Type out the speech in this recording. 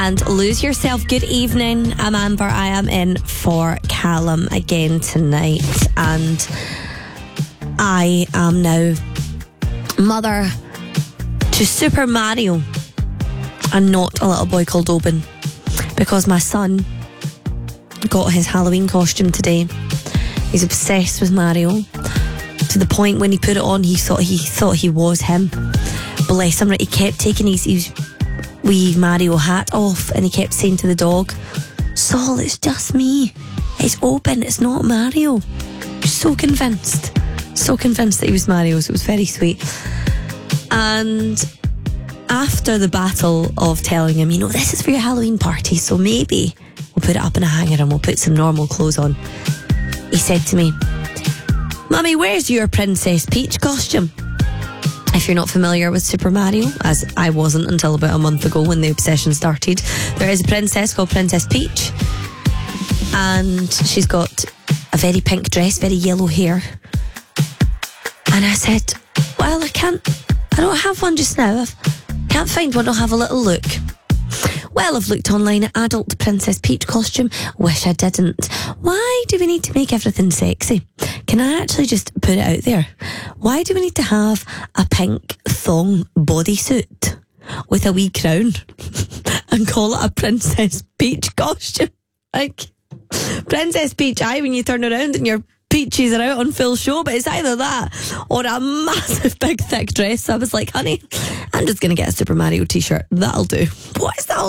and Lose Yourself. Good evening, I'm Amber. I am in for Callum again tonight, and I am now mother to Super Mario and not a little boy called Oben, because my son got his Halloween costume today. He's obsessed with Mario to the point when he put it on, he thought he was him. Bless him. He kept taking his wee Mario hat off, and he kept saying to the dog, "Sol, it's just me. It's Oben. It's not Mario." So convinced that he was Mario. So it was very sweet. And after the battle of telling him, this is for your Halloween party, so maybe we'll put it up in a hanger and we'll put some normal clothes on, he said to me, "Mummy, where's your Princess Peach costume?" If you're not familiar with Super Mario, as I wasn't until about a month ago when the obsession started, there is a princess called Princess Peach, and she's got a very pink dress, very yellow hair. And I said, "Well, I don't have one just now. I can't find one. I'll have a little look." Well, I've looked online at adult Princess Peach costume. Wish I didn't. Why do we need to make everything sexy? Can I actually just put it out there? Why do we need to have a pink thong bodysuit with a wee crown and call it a Princess Peach costume? Like, Princess Peach, when you turn around and your peaches are out on full show, but it's either that or a massive big thick dress. So I was like, honey, I'm just going to get a Super Mario t-shirt. That'll do. What is that all